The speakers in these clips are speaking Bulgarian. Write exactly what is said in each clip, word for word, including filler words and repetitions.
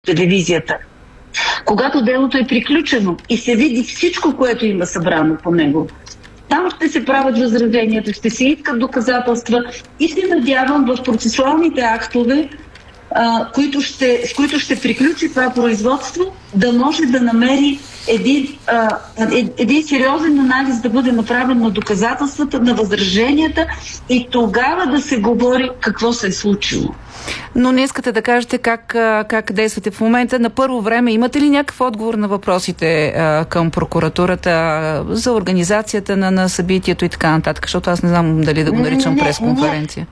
телевизията. Когато делото е приключено и се види всичко, което има събрано по него, там ще се правят възраженията, ще се искат доказателства и се надявам в процесуалните актове, а, които ще, с които ще приключи това производство, да може да намери един, а, един сериозен анализ да бъде направен на доказателствата, на възраженията и тогава да се говори какво се е случило. Но не искате да кажете как, как действате в момента. На първо време имате ли някакъв отговор на въпросите а, към прокуратурата а, за организацията на, на събитието и така нататък? Защото аз не знам дали да го наричам пресконференция.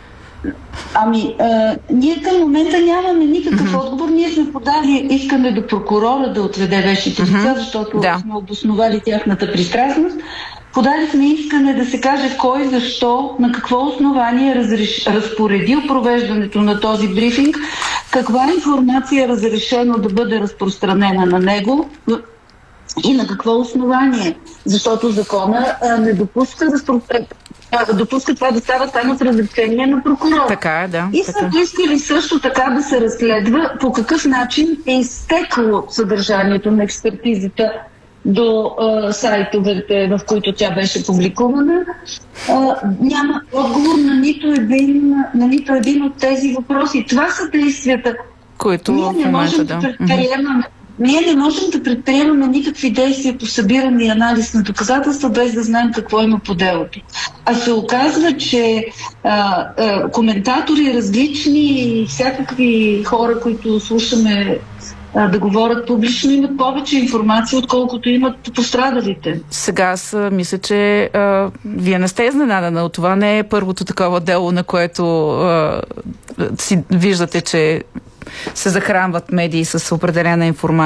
Ами, а, ние към момента нямаме никакъв mm-hmm. отговор. Ние сме подали искане до прокурора да отведе вещите лица, mm-hmm. защото да. сме обосновали тяхната пристрастност. Подали сме искане да се каже кой, защо, на какво основание е разреш... разпоредил провеждането на този брифинг, каква информация е разрешено да бъде разпространена на него и на какво основание. Защото закона а, не допуска, разпро... а, допуска това да става само с разрешение на прокурора. Така, да. И са поискали също така да се разследва по какъв начин е изтекло съдържанието на експертизата до а, сайтовете, в които тя беше публикувана. А, няма отговор на нито, един, на нито един от тези въпроси. Това са действията, които ние не в момента, можем да. да предприемаме. Ние не можем да предприемаме никакви действия по събиране и анализ на доказателства, без да знаем какво има по делото. А се оказва, че а, а, коментатори различни и всякакви хора, които слушаме да говорят публично, имат повече информация, отколкото имат пострадалите. Сега аз мисля, че а, вие не сте изненадана от това. Не е първото такова дело, на което а, си виждате, че се захранват медии с определена информация.